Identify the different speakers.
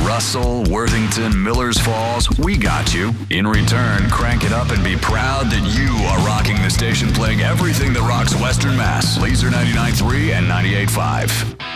Speaker 1: Russell, Worthington, Millers Falls, we got you. In return, crank it up and be proud that you are rocking the station playing everything that rocks Western Mass. Laser 99.3 and 98.5.